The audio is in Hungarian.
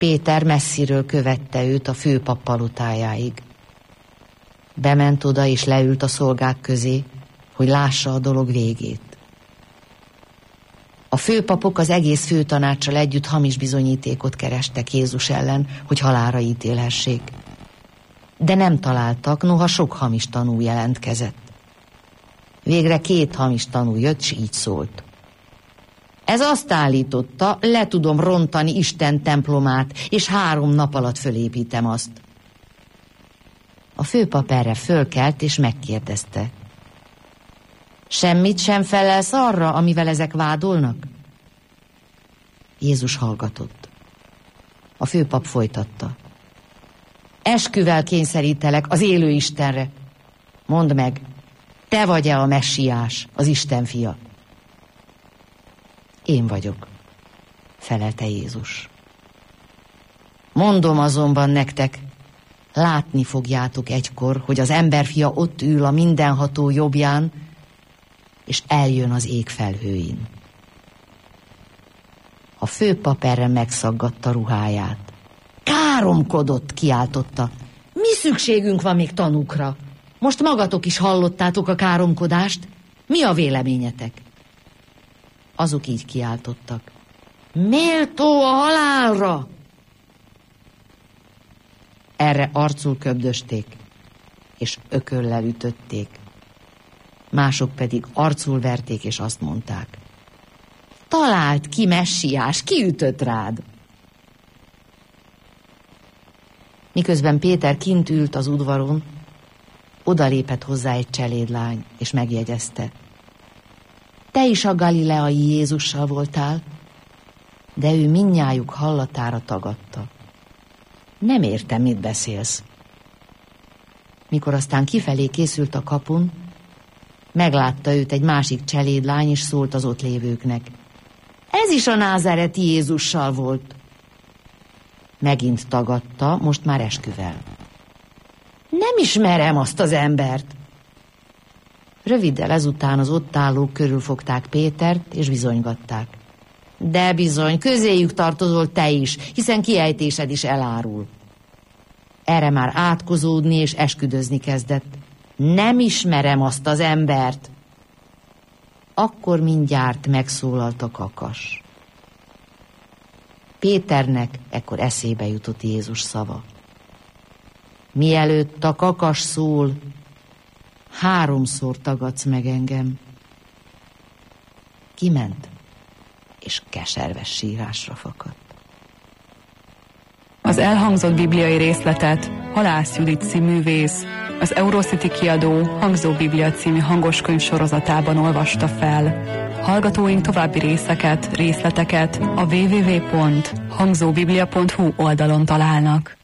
Péter messziről követte őt a főpap palotájáig. Bement oda és leült a szolgák közé, hogy lássa a dolog végét. A főpapok az egész főtanáccsal együtt hamis bizonyítékot kerestek Jézus ellen, hogy halálra ítélhessék. De nem találtak, noha sok hamis tanú jelentkezett. Végre 2 hamis tanú jött, s így szólt. Ez azt állította, le tudom rontani Isten templomát, és 3 nap alatt fölépítem azt. A főpap erre fölkelt, és megkérdezte. Semmit sem felelsz arra, amivel ezek vádolnak? Jézus hallgatott. A főpap folytatta. Esküvel kényszerítelek az élő Istenre. Mondd meg, te vagy-e a messiás, az Isten fia? Én vagyok, felelte Jézus. Mondom azonban nektek, látni fogjátok egykor, hogy az emberfia ott ül a mindenható jobbján, és eljön az ég felhőin. A főpap erre megszaggatta ruháját. Káromkodott, kiáltotta. Mi szükségünk van még tanúkra? Most magatok is hallottátok a káromkodást? Mi a véleményetek? Azok így kiáltottak. Méltó a halálra! Erre arcul köbdösték, és ököllel ütötték. Mások pedig arcul verték, és azt mondták. Találd ki, messiás, ki ütött rád? Miközben Péter kint ült az udvaron, odalépett hozzá egy cselédlány, és megjegyezte. Te is a galileai Jézussal voltál? De ő mindnyájuk hallatára tagadta. Nem értem, mit beszélsz. Mikor aztán kifelé készült a kapun, meglátta őt egy másik cselédlány, és szólt az ott lévőknek. Ez is a názáreti Jézussal volt. Megint tagadta, most már esküvel. Nem ismerem azt az embert. Röviddel ezután az ott állók körülfogták Pétert, és bizonygatták. De bizony, közéjük tartozol te is, hiszen kiejtésed is elárul. Erre már átkozódni és esküdözni kezdett. Nem ismerem azt az embert. Akkor mindjárt megszólalt a kakas. Péternek ekkor eszébe jutott Jézus szava. Mielőtt a kakas szól, 3-szor tagadsz meg engem. Kiment, és keserves sírásra fakadt. Az elhangzott bibliai részletet Halász Judit színművész, az Eurocity kiadó Hangzó Biblia című hangoskönyv sorozatában olvasta fel. Hallgatóink további részleteket a www.hangzóbiblia.hu oldalon találnak.